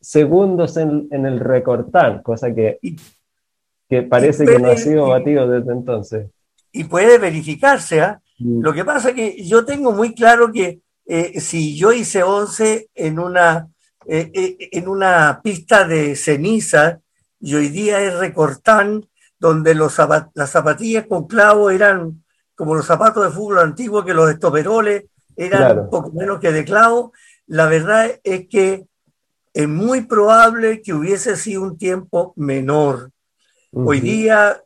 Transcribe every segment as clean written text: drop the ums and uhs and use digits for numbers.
segundos en el recortar, cosa Y, que y parece que no ha puede, sido y, batido desde entonces. y puede verificarse, ¿ah? Mm, Lo que pasa es que yo tengo muy claro que si yo hice 11 en una pista de ceniza y hoy día es recortán, donde las zapatillas con clavo eran como los zapatos de fútbol antiguos, que los estoperoles eran claro. poco menos que de clavo, la verdad es que es muy probable que hubiese sido un tiempo menor. Hoy Ujú. día,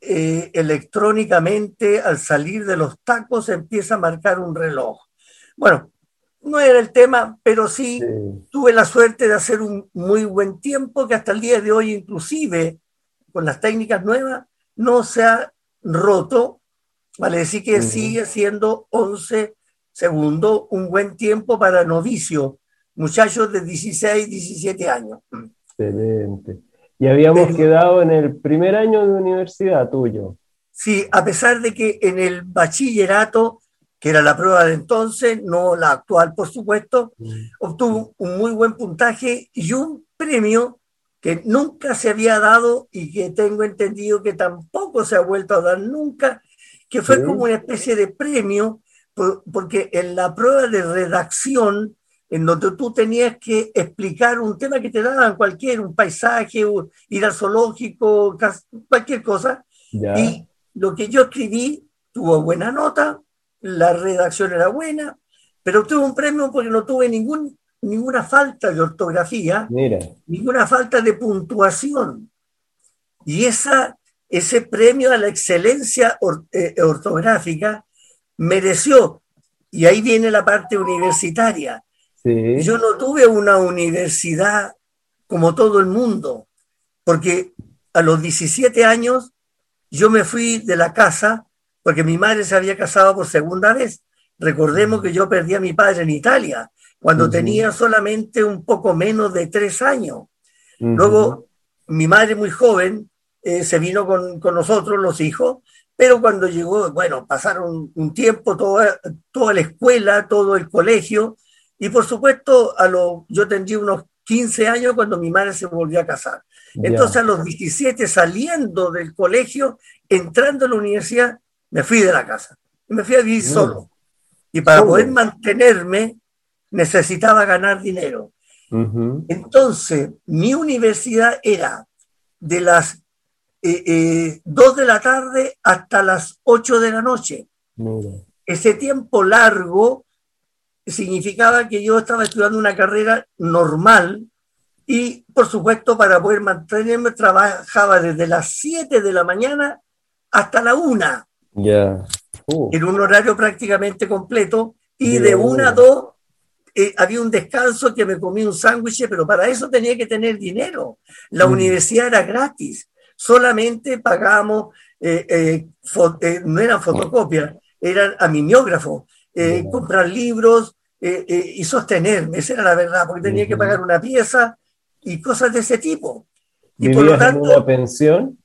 electrónicamente, al salir de los tacos, empieza a marcar un reloj. Bueno, no era el tema, pero Sí. sí tuve la suerte de hacer un muy buen tiempo que hasta el día de hoy, inclusive con las técnicas nuevas, no se ha roto. Vale decir que Ujú. sigue siendo 11 segundos, un buen tiempo para novicios, muchachos de 16, 17 años. Excelente. Y habíamos Pero quedado en el primer año de universidad tuyo. sí, a pesar de que en el bachillerato, que era la prueba de entonces, no la actual, por supuesto, Mm. obtuvo un muy buen puntaje y un premio que nunca se había dado y que tengo entendido que tampoco se ha vuelto a dar nunca, que fue como Sí, una especie de premio, porque en la prueba de redacción, en donde tú tenías que explicar un tema que te daban cualquier, un paisaje, ir al zoológico, cualquier cosa, ya. y lo que yo escribí tuvo buena nota, la redacción era buena, pero obtuve un premio porque no tuve ninguna falta de ortografía, Mira. ninguna falta de puntuación. Y ese premio a la excelencia ortográfica mereció, y ahí viene la parte universitaria. Yo Sí. no tuve una universidad como todo el mundo, porque a los 17 años yo me fui de la casa porque mi madre se había casado por segunda vez. Recordemos que yo perdí a mi padre en Italia cuando Ujú, tenía solamente un poco menos de 3 años. ujú. Luego, mi madre muy joven se vino con nosotros, los hijos, pero cuando llegó, bueno, pasaron un tiempo, toda la escuela, todo el colegio, y por supuesto, yo tendría unos 15 años cuando mi madre se volvió a casar. Entonces, Ya. a los 17, saliendo del colegio, entrando a la universidad, me fui de la casa. Y me fui a vivir Mira. solo. Y para poder Solo. mantenerme, necesitaba ganar dinero. Ujú. Entonces, mi universidad era de las 2 de la tarde hasta las 8 de la noche. Mira. Ese tiempo largo significaba que yo estaba estudiando una carrera normal y, por supuesto, para poder mantenerme, trabajaba desde las 7 de la mañana hasta la 1, Ya. en un horario prácticamente completo, y de Día y 1 a día. 2 había un descanso que me comí un sándwich, pero para eso tenía que tener dinero. La Mm, universidad era gratis, solamente pagábamos, no eran fotocopias, eran a mimeógrafo, ya. comprar libros y sostenerme, esa era la verdad, porque tenía que pagar Ujú. una pieza y cosas de ese tipo. Y por lo ¿Vivías en una tanto, pensión?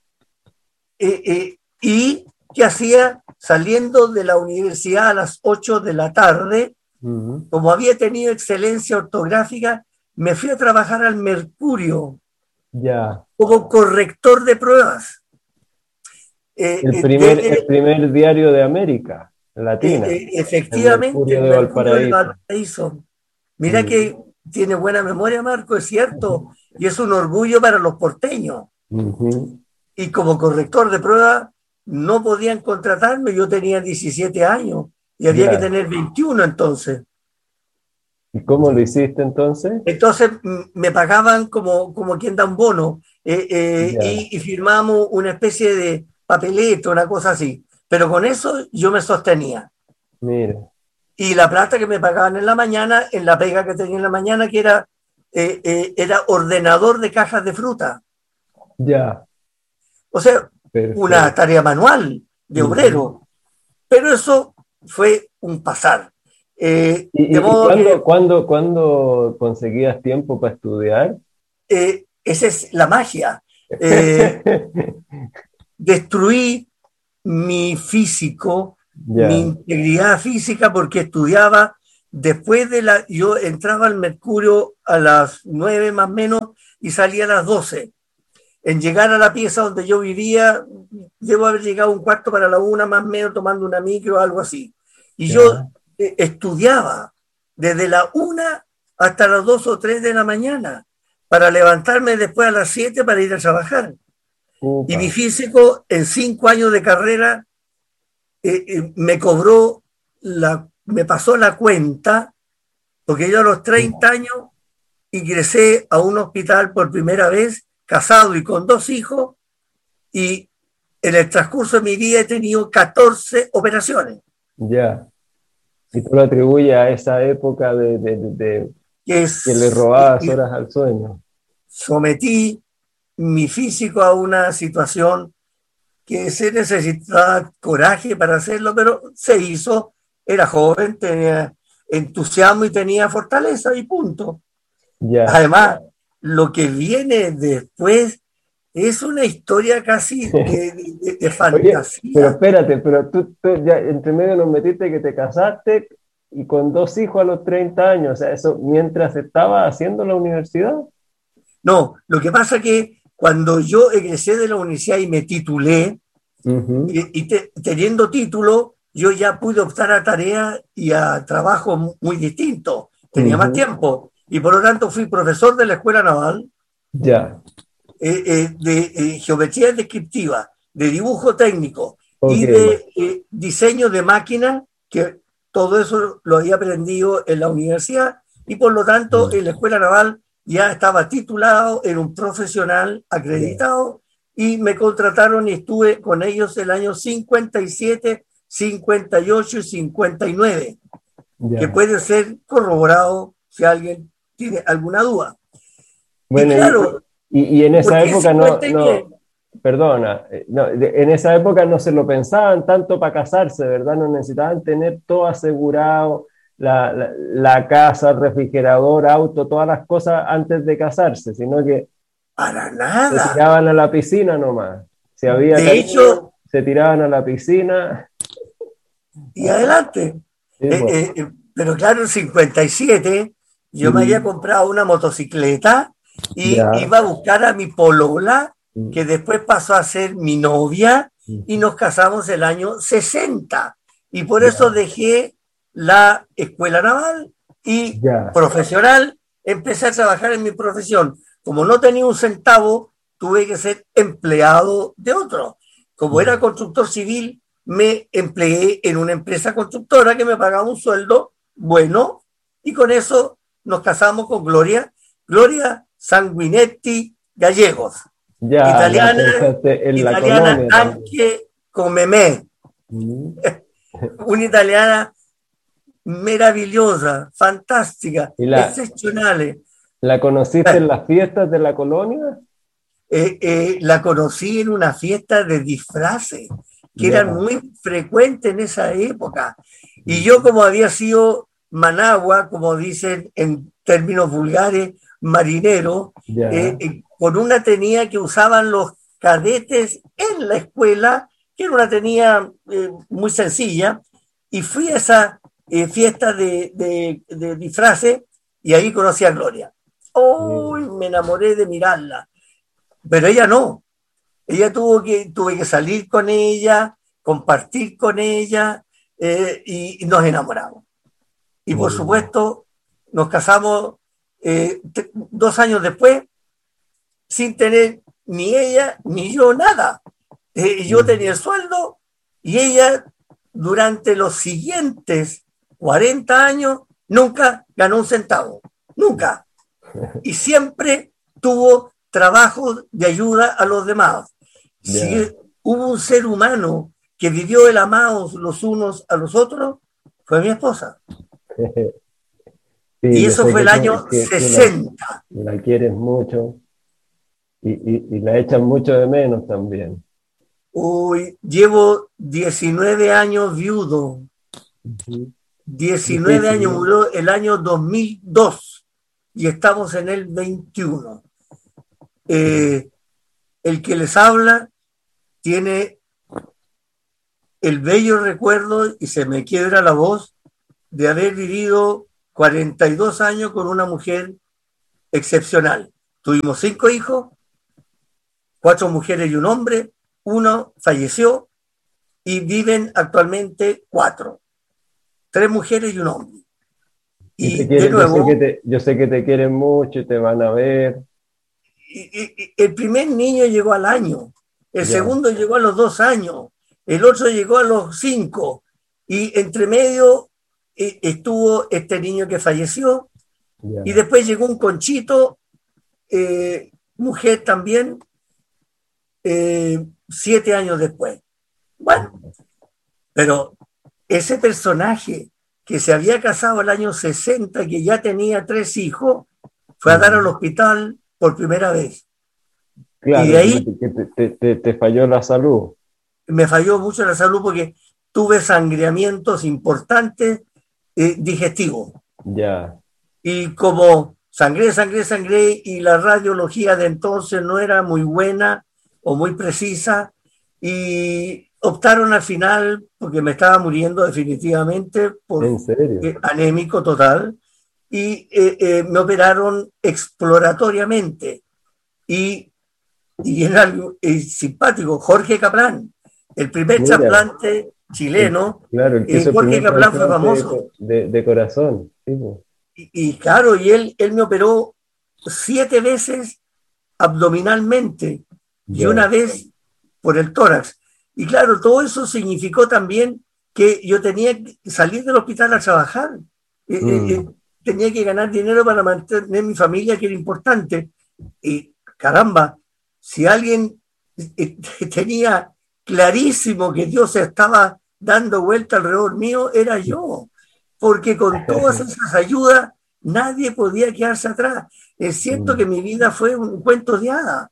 y que hacía saliendo de la universidad a las 8 de la tarde, Ujú. como había tenido excelencia ortográfica, me fui a trabajar al Mercurio Ya. como corrector de pruebas. Eh, El eh, primer, el desde, primer diario de América Latina, el Efectivamente, Mercurio el de Mercurio de Valparaíso. Valparaíso. Mira Mm. que tiene buena memoria, Marco, es cierto, y es un orgullo para los porteños. Ujú. Y como corrector de pruebas no podían contratarme, yo tenía 17 años y había que Ya. tener 21 entonces. ¿Y cómo lo hiciste entonces? Entonces me pagaban como quien da un bono Ya. y firmamos una especie de papelito, una cosa así. Pero con eso yo me sostenía. Mira. Y la plata que me pagaban en la mañana, en la pega que tenía en la mañana, que era ordenador de cajas de fruta. Ya. O sea, una Perfecto. tarea manual de Ujú. obrero. Pero eso fue un pasar. De ¿Y modo cuándo, que cuándo conseguías tiempo para estudiar? esa es la magia. Eh, Destruí mi físico, mi Ya. integridad física porque estudiaba yo entraba al Mercurio a las 9 más o menos y salía a las 12. En llegar a la pieza donde yo vivía, debo haber llegado un cuarto para la 1 más o menos tomando una micro o algo así. Y Ya. yo estudiaba desde la 1 hasta las 2 o 3 de la mañana para levantarme después a las 7 para ir a trabajar. Y mi físico, en 5 años de carrera, me pasó la cuenta, porque yo a los 30 años ingresé a un hospital por primera vez, casado y con 2 hijos, y en el transcurso de mi vida he tenido 14 operaciones. Ya. Y tú lo atribuyes a esa época que le robabas horas al sueño. Sometí mi físico a una situación que se necesitaba coraje para hacerlo, pero se hizo. Era joven, tenía entusiasmo y tenía fortaleza y punto. Ya. Además, lo que viene después es una historia casi de fantasía. Oye, pero espérate, pero tú ya entre medio nos metiste que te casaste y con 2 hijos a los 30 años, o sea, eso mientras estaba haciendo la universidad. No, lo que pasa es que cuando yo egresé de la universidad y me titulé, teniendo título, yo ya pude optar a tareas y a trabajos muy distintos. Tenía más tiempo y por lo tanto fui profesor de la Escuela Naval. Ya. De geometría descriptiva, de dibujo técnico y Okay. de diseño de máquinas, que todo eso lo había aprendido en la universidad y por lo tanto en la Escuela Naval ya estaba titulado, era un profesional acreditado y me contrataron y estuve con ellos el año 57, 58 y 59, que puede ser corroborado si alguien tiene alguna duda. Bueno, y claro, y en esa época perdona, en esa época no se lo pensaban tanto para casarse, ¿verdad? No necesitaban tener todo asegurado, la casa, el refrigerador, auto, todas las cosas antes de casarse, sino que para nada. se tiraban a la piscina nomás. Si había de hecho, se tiraban a la piscina. Y adelante. Sí, Pero claro, en 57 yo me había comprado una motocicleta y iba a buscar a mi polola, que después pasó a ser mi novia, y nos casamos el año 60. Y por eso dejé la escuela naval y profesional, empecé a trabajar en mi profesión. Como no tenía un centavo, tuve que ser empleado de otro. Como era constructor civil, me empleé en una empresa constructora que me pagaba un sueldo bueno y con eso nos casamos con Gloria Sanguinetti Gallegos, italiana anche come me, una italiana maravillosa, fantástica, excepcional. ¿La conociste en las fiestas de la colonia? La conocí en una fiesta de disfraces que eran muy frecuentes en esa época. Y yo, como había sido managua, como dicen en términos vulgares, marinero, con una tenía que usaban los cadetes en la escuela, que era una tenía muy sencilla, y fui a esa fiesta de disfraces y ahí conocí a Gloria. Me enamoré de mirarla. Pero ella no. Ella tuve que salir con ella, compartir con ella y nos enamoramos. Y por supuesto, nos casamos 2 años después sin tener ni ella ni yo nada. Yo tenía el sueldo y ella durante los siguientes 40 años nunca ganó un centavo. Nunca. Y siempre tuvo trabajo de ayuda a los demás. Si hubo un ser humano que vivió el amados los unos a los otros, fue mi esposa. Y eso fue el año 60. La quieres mucho y la echan mucho de menos también. Llevo 19 años viudo. 19 años, murió el año 2002 y estamos en el 21. El que les habla tiene el bello recuerdo, y se me quiebra la voz, de haber vivido 42 años con una mujer excepcional. Tuvimos 5 hijos, 4 mujeres y un hombre, uno falleció y viven actualmente 4, 3 mujeres y un hombre. Y de nuevo, yo sé que te quieren mucho y te van a ver. El primer niño llegó al año, el segundo llegó a los 2 años, el otro llegó a los 5, y entre medio estuvo este niño que falleció, y después llegó un Conchito, mujer también, 7 años después. Bueno, pero ese personaje que se había casado el año 60, que ya tenía 3 hijos, fue a dar al hospital por primera vez. Claro, y de ahí te falló la salud. Me falló mucho la salud porque tuve sangreamientos importantes digestivos. Ya. Y como sangré, y la radiología de entonces no era muy buena o muy precisa, y optaron al final, porque me estaba muriendo definitivamente por anémico total, y me operaron exploratoriamente. Y era algo simpático, Jorge Caplan, el primer trasplante chileno. Claro, Jorge Caplan fue famoso. De corazón. Sí. Y claro, y él me operó 7 veces abdominalmente y una vez por el tórax. Y claro, todo eso significó también que yo tenía que salir del hospital a trabajar. Tenía que ganar dinero para mantener mi familia, que era importante. Y caramba, si alguien tenía clarísimo que Dios estaba dando vuelta alrededor mío, era yo. Porque con todas esas ayudas nadie podía quedarse atrás. Es cierto que mi vida fue un cuento de hadas.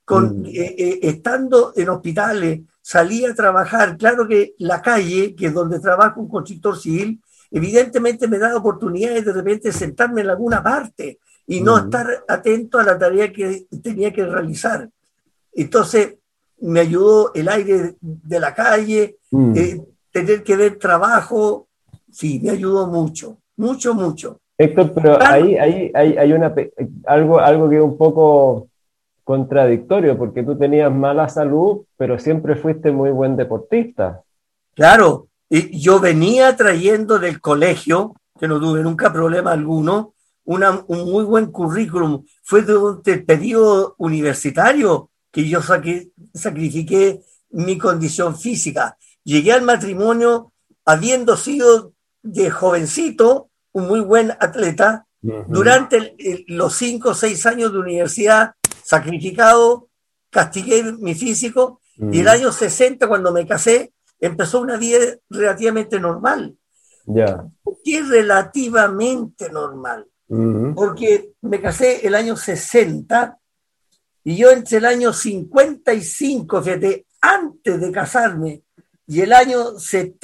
Estando en hospitales, salí a trabajar. Claro que la calle, que es donde trabajo un constructor civil, evidentemente me da oportunidades de repente sentarme en alguna parte y no estar atento a la tarea que tenía que realizar. Entonces me ayudó el aire de la calle, tener que ver trabajo. Sí, me ayudó mucho, mucho, mucho. Héctor, pero ahí hay algo que es un poco contradictorio, porque tú tenías mala salud, pero siempre fuiste muy buen deportista. Claro, yo venía trayendo del colegio, que no tuve nunca problema alguno, un muy buen currículum. Fue durante el periodo universitario que yo sacrifiqué mi condición física. Llegué al matrimonio habiendo sido de jovencito un muy buen atleta. Durante los 5 o 6 años de universidad sacrificado, castigué mi físico, y el año 60, cuando me casé, empezó una vida relativamente normal. ¿Por qué relativamente normal? Porque me casé el año 60 y yo entre el año 55, fíjate, antes de casarme, y el año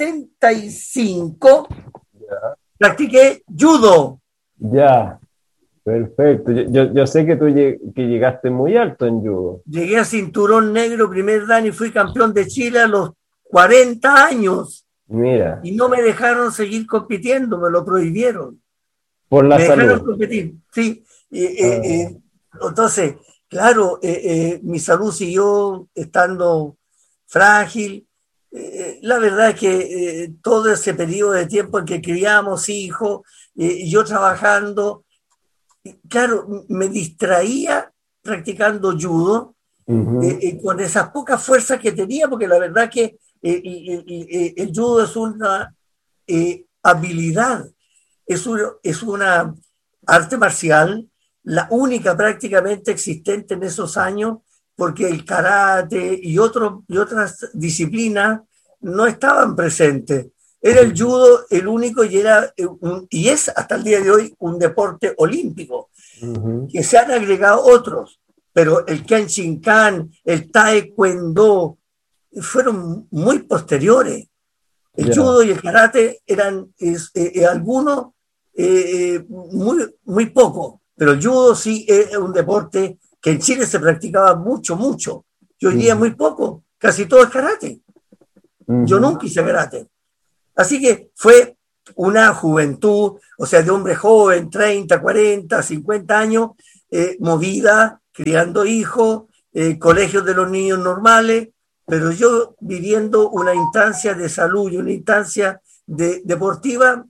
75, practiqué judo. Ya, perfecto. Yo sé que que llegaste muy alto en judo. Llegué a cinturón negro primer dan y fui campeón de Chile a los 40 años. Mira. Y no me dejaron seguir compitiendo, me lo prohibieron. Por la salud. Me dejaron competir, sí. Entonces, claro, mi salud siguió estando frágil. La verdad es que todo ese periodo de tiempo en que criamos hijos, yo trabajando, claro, me distraía practicando judo, con esas pocas fuerzas que tenía, porque la verdad que el judo es una habilidad, es una arte marcial, la única prácticamente existente en esos años, porque el karate y otras disciplinas no estaban presentes. Era el judo el único y es hasta el día de hoy un deporte olímpico, que se han agregado otros, pero el Kenshinkan, el Taekwondo, fueron muy posteriores. El judo y el karate eran algunos muy poco, pero el judo sí es un deporte que en Chile se practicaba mucho, mucho. Y hoy día muy poco, casi todo es karate. Yo nunca hice karate. Así que fue una juventud, o sea, de hombre joven, 30, 40, 50 años, movida, criando hijos, colegios de los niños normales, pero yo viviendo una instancia de salud y una instancia deportiva,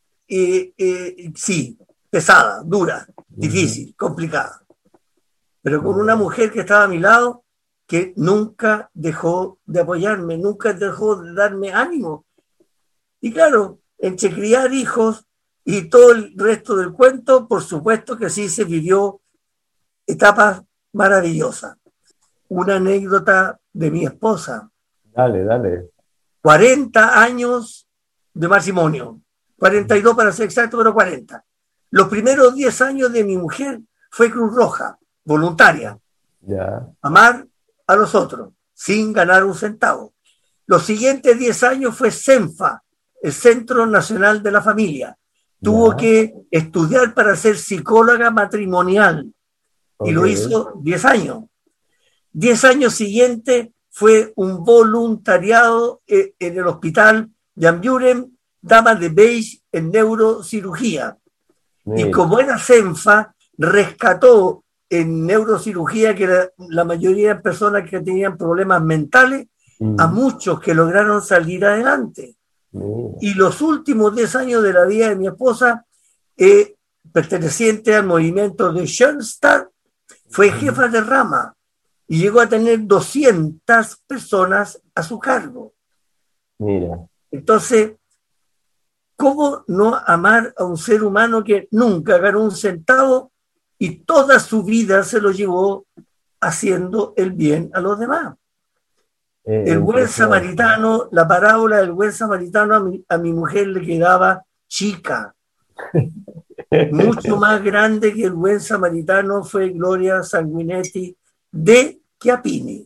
sí, pesada, dura, difícil, complicada, pero con una mujer que estaba a mi lado que nunca dejó de apoyarme, nunca dejó de darme ánimo. Y claro, entre criar hijos y todo el resto del cuento, por supuesto que sí se vivió etapas maravillosas. Una anécdota de mi esposa. Dale, dale. 40 años de matrimonio, 42 para ser exacto, pero 40. Los primeros 10 años de mi mujer fue Cruz Roja, voluntaria. Ya. Amar a los otros, sin ganar un centavo. Los siguientes 10 años fue CENFA, el Centro Nacional de la Familia. Tuvo que estudiar para ser psicóloga matrimonial y lo hizo 10 años. 10 años siguientes fue un voluntariado en el hospital Jan Buren, Dama de Beige, en neurocirugía. Y como era CENFA, rescató en neurocirugía, que era la mayoría de personas que tenían problemas mentales, a muchos que lograron salir adelante. Y los últimos 10 años de la vida de mi esposa, perteneciente al movimiento de Schoenstatt, fue jefa de rama y llegó a tener 200 personas a su cargo. Mira. Entonces, ¿cómo no amar a un ser humano que nunca ganó un centavo y toda su vida se lo llevó haciendo el bien a los demás? El buen samaritano, la parábola del buen samaritano a mi mujer le quedaba chica. Mucho más grande que el buen samaritano fue Gloria Sanguinetti de Chiappini.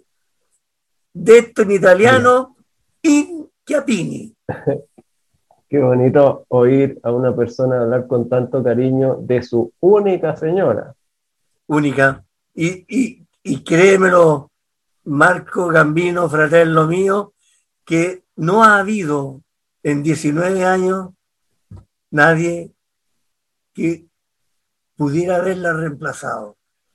Detto in italiano, in Chiappini. Qué bonito oír a una persona hablar con tanto cariño de su única señora. Única. Y créemelo, Marco Gambino, fratello mío, que no ha habido en 19 años nadie que pudiera haberla reemplazado.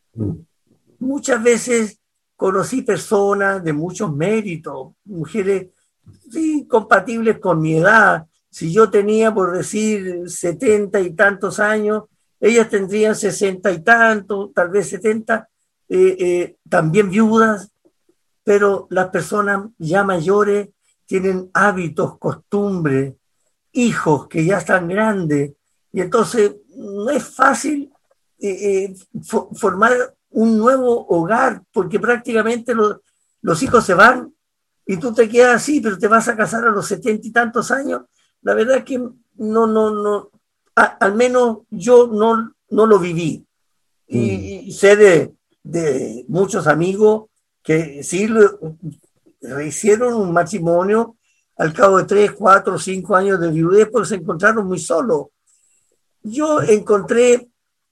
Muchas veces conocí personas de muchos méritos, mujeres sí, compatibles con mi edad. Si yo tenía, por decir, 70 y tantos años, ellas tendrían 60 y tantos, tal vez 70, también viudas, pero las personas ya mayores tienen hábitos, costumbres, hijos que ya están grandes, y entonces no es fácil formar un nuevo hogar, porque prácticamente los hijos se van y tú te quedas así, pero te vas a casar a los 70 y tantos años. La verdad es que no, al menos yo no lo viví. Y sé de muchos amigos que sí rehicieron un matrimonio al cabo de 3, 4, 5 años de viudez porque se encontraron muy solos. Yo encontré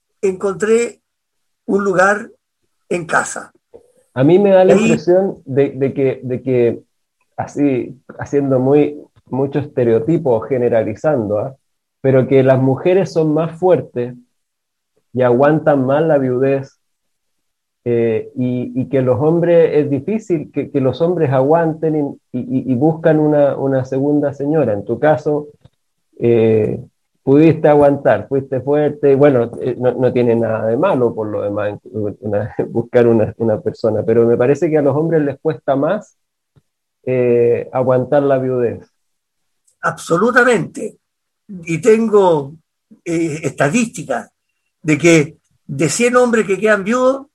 un lugar en casa. A mí me da la impresión de que así, haciendo mucho estereotipo, generalizando, pero que las mujeres son más fuertes y aguantan más la viudez, y que los hombres, es difícil que los hombres aguanten y buscan una segunda señora. En tu caso, pudiste aguantar, fuiste fuerte, bueno, no tiene nada de malo por lo demás buscar una persona, pero me parece que a los hombres les cuesta más aguantar la viudez. Absolutamente. Y tengo estadísticas de que de 100 hombres que quedan viudos,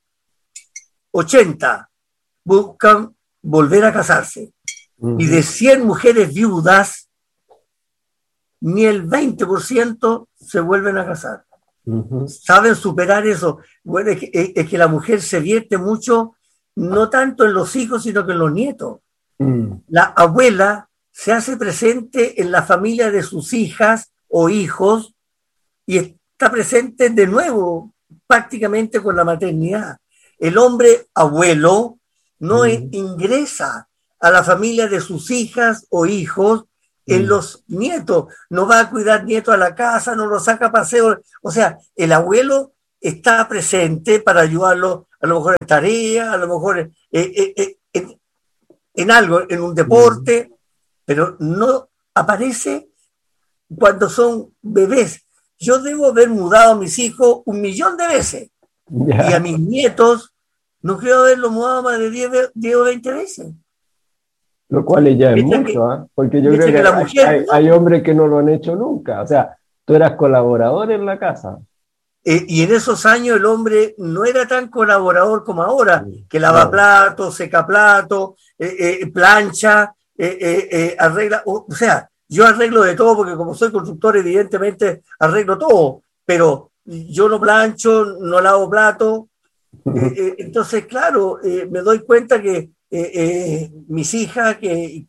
80 buscan volver a casarse. Y de 100 mujeres viudas, ni el 20% se vuelven a casar. Saben superar eso. Bueno, es que la mujer se vierte mucho, no tanto en los hijos, sino que en los nietos. La abuela se hace presente en la familia de sus hijas o hijos y está presente de nuevo prácticamente con la maternidad. El hombre abuelo no ingresa a la familia de sus hijas o hijos en los nietos. No va a cuidar nietos a la casa, no lo saca a paseo. O sea, el abuelo está presente para ayudarlo, a lo mejor en tarea, a lo mejor en algo, en un deporte, pero no aparece cuando son bebés. Yo debo haber mudado a mis hijos 1.000.000 de veces. Y a mis nietos no creo haberlo mudado más de 10 o 20 veces. Lo cual ya es mucho, ¿eh? Porque yo creo que hay hombres que no lo han hecho nunca. O sea, tú eras colaborador en la casa. Y en esos años el hombre no era tan colaborador como ahora, que lava platos, seca platos, plancha, arregla. O sea, yo arreglo de todo porque como soy constructor, evidentemente arreglo todo, pero yo no plancho, no lavo platos. Entonces, claro, me doy cuenta que mis hijas, que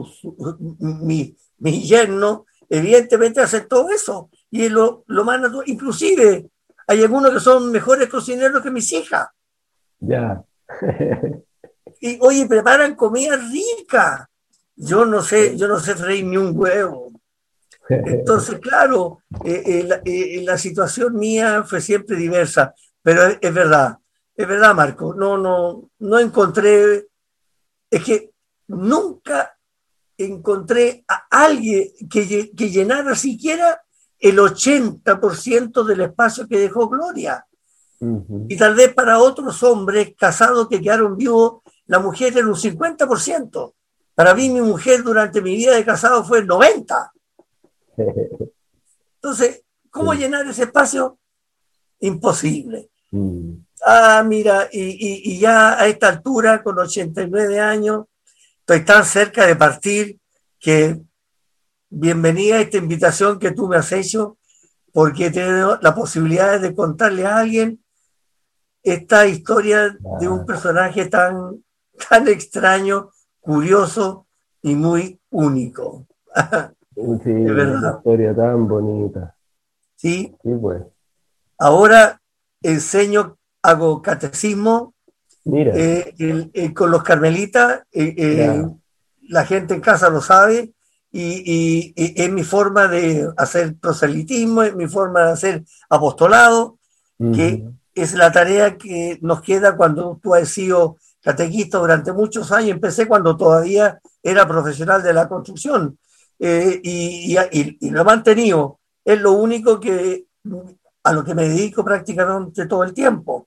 mi yerno, evidentemente hacen todo eso. Y lo más natural, inclusive hay algunos que son mejores cocineros que mis hijas. Ya. Y oye, preparan comida rica. Yo no sé freír ni un huevo. Entonces, claro, la situación mía fue siempre diversa, pero es verdad, Marco. No encontré, es que nunca encontré a alguien que llenara siquiera el 80% del espacio que dejó Gloria. Uh-huh. Y tal vez para otros hombres casados que quedaron vivos, la mujer era un 50%. Para mí, mi mujer durante mi vida de casado fue el 90%. Entonces, ¿cómo llenar ese espacio? Imposible. Mira, y ya a esta altura, con 89 años, estoy tan cerca de partir que bienvenida a esta invitación que tú me has hecho, porque he tenido la posibilidad de contarle a alguien esta historia de un personaje tan extraño, curioso y muy único. Sí, una historia tan bonita. Sí. Sí, pues. Ahora hago catecismo. Mira. Con los carmelitas. La gente en casa lo sabe. Y es mi forma de hacer proselitismo, es mi forma de hacer apostolado, que es la tarea que nos queda cuando tú has sido catequista durante muchos años. Empecé cuando todavía era profesional de la construcción. Y lo he mantenido. Es lo único a lo que me dedico prácticamente todo el tiempo.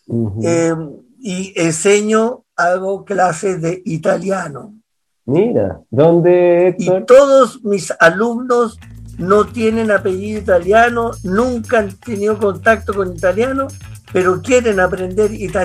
Y hago clases de italiano. Mira, ¿dónde, Héctor? Y todos mis alumnos no tienen apellido italiano, nunca han tenido contacto con italiano, pero quieren aprender italiano.